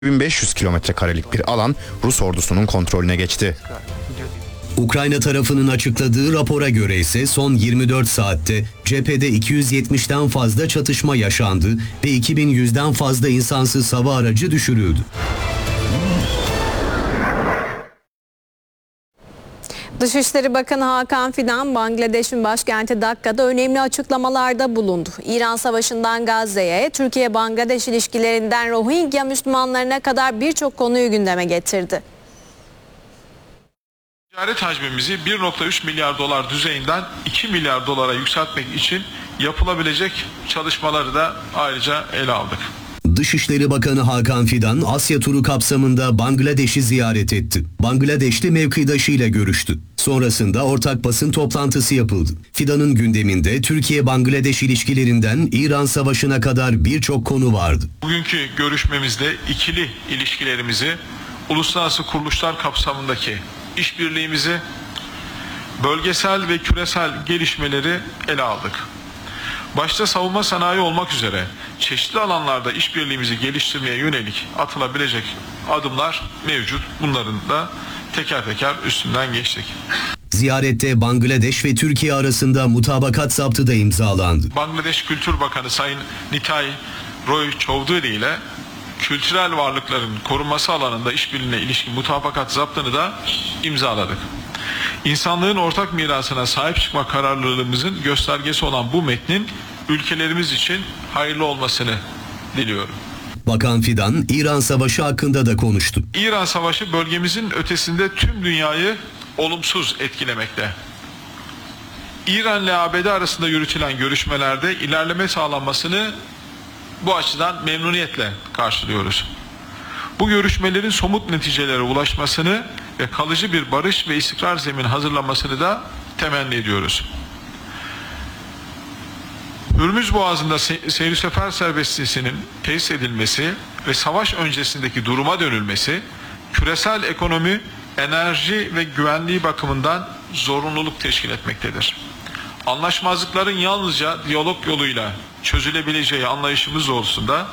1500 kilometrekarelik bir alan Rus ordusunun kontrolüne geçti. Ukrayna tarafının açıkladığı rapora göre ise son 24 saatte cephede 270'ten fazla çatışma yaşandı ve 2100'den fazla insansız hava aracı düşürüldü. Dışişleri Bakanı Hakan Fidan, Bangladeş'in başkenti Dakka'da önemli açıklamalarda bulundu. İran Savaşı'ndan Gazze'ye, Türkiye-Bangladeş ilişkilerinden Rohingya Müslümanlarına kadar birçok konuyu gündeme getirdi. Ticaret hacmimizi 1,3 milyar dolar düzeyinden 2 milyar dolara yükseltmek için yapılabilecek çalışmaları da ayrıca ele aldık. Dışişleri Bakanı Hakan Fidan, Asya turu kapsamında Bangladeş'i ziyaret etti. Bangladeşli mevkidaşıyla görüştü. Sonrasında ortak basın toplantısı yapıldı. Fidan'ın gündeminde Türkiye-Bangladeş ilişkilerinden İran Savaşı'na kadar birçok konu vardı. Bugünkü görüşmemizde ikili ilişkilerimizi, uluslararası kuruluşlar kapsamındaki işbirliğimizi, bölgesel ve küresel gelişmeleri ele aldık. Başta savunma sanayi olmak üzere çeşitli alanlarda işbirliğimizi geliştirmeye yönelik atılabilecek adımlar mevcut. Bunların da teker teker üstünden geçtik. Ziyarette Bangladeş ve Türkiye arasında mutabakat zaptı da imzalandı. Bangladeş Kültür Bakanı Sayın Nitai Roy Choudhury ile kültürel varlıkların korunması alanında işbirliğine ilişkin mutabakat zaptını da imzaladık. İnsanlığın ortak mirasına sahip çıkma kararlılığımızın göstergesi olan bu metnin ülkelerimiz için hayırlı olmasını diliyorum. Bakan Fidan, İran Savaşı hakkında da konuştu. İran Savaşı bölgemizin ötesinde tüm dünyayı olumsuz etkilemekte. İran ile ABD arasında yürütülen görüşmelerde ilerleme sağlanmasını bu açıdan memnuniyetle karşılıyoruz. Bu görüşmelerin somut neticelere ulaşmasını ve kalıcı bir barış ve istikrar zemini hazırlanmasını da temenni ediyoruz. Hürmüz Boğazı'nda seyir sefer serbestliğinin tesis edilmesi ve savaş öncesindeki duruma dönülmesi, küresel ekonomi, enerji ve güvenliği bakımından zorunluluk teşkil etmektedir. Anlaşmazlıkların yalnızca diyalog yoluyla çözülebileceği anlayışımız doğrultusunda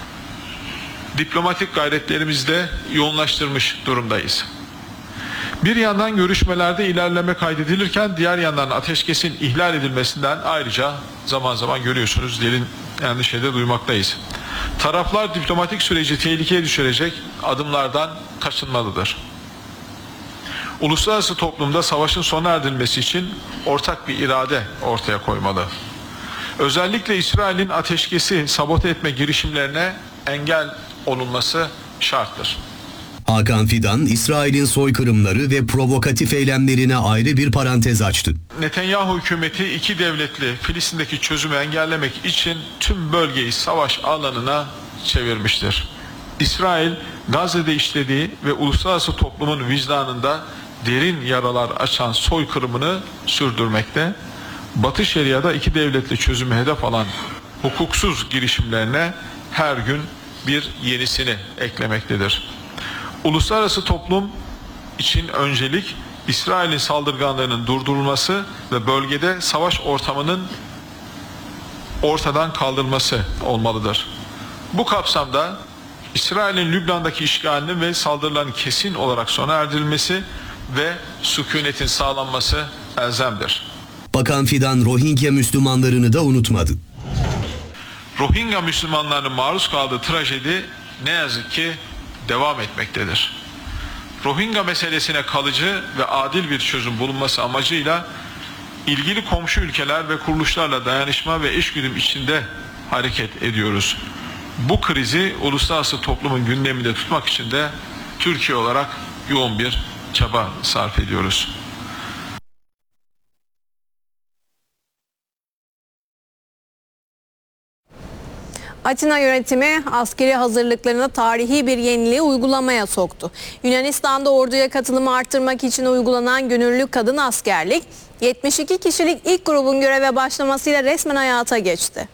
diplomatik gayretlerimizde yoğunlaştırmış durumdayız. Bir yandan görüşmelerde ilerleme kaydedilirken diğer yandan ateşkesin ihlal edilmesinden ayrıca zaman zaman görüyorsunuz derin endişede duymaktayız. Taraflar diplomatik süreci tehlikeye düşürecek adımlardan kaçınmalıdır. Uluslararası toplumda savaşın sona erdirilmesi için ortak bir irade ortaya koymalı. Özellikle İsrail'in ateşkesi sabote etme girişimlerine engel olunması şarttır. Hakan Fidan, İsrail'in soykırımları ve provokatif eylemlerine ayrı bir parantez açtı. Netanyahu hükümeti iki devletli Filistin'deki çözümü engellemek için tüm bölgeyi savaş alanına çevirmiştir. İsrail, Gazze'de işlediği ve uluslararası toplumun vicdanında derin yaralar açan soykırımını sürdürmekte. Batı Şeria'da iki devletli çözümü hedef alan hukuksuz girişimlerine her gün bir yenisini eklemektedir. Uluslararası toplum için öncelik İsrail'in saldırganlarının durdurulması ve bölgede savaş ortamının ortadan kaldırılması olmalıdır. Bu kapsamda İsrail'in Lübnan'daki işgalinin ve saldırıların kesin olarak sona erdirilmesi ve sükunetin sağlanması elzemdir. Bakan Fidan, Rohingya Müslümanlarını da unutmadı. Rohingya Müslümanlarının maruz kaldığı trajedi ne yazık ki devam etmektedir. Rohingya meselesine kalıcı ve adil bir çözüm bulunması amacıyla ilgili komşu ülkeler ve kuruluşlarla dayanışma ve eşgüdüm içinde hareket ediyoruz. Bu krizi uluslararası toplumun gündeminde tutmak için de Türkiye olarak yoğun bir çaba sarf ediyoruz. Atina yönetimi askeri hazırlıklarını tarihi bir yeniliği uygulamaya soktu. Yunanistan'da orduya katılımı arttırmak için uygulanan gönüllü kadın askerlik, 72 kişilik ilk grubun göreve başlamasıyla resmen hayata geçti.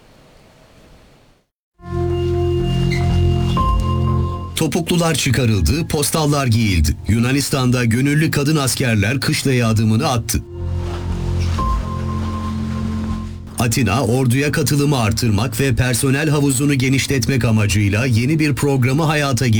Topuklular çıkarıldı, postallar giyildi. Yunanistan'da gönüllü kadın askerler kışlaya adımını attı. Atina, orduya katılımı artırmak ve personel havuzunu genişletmek amacıyla yeni bir programı hayata geçirdi.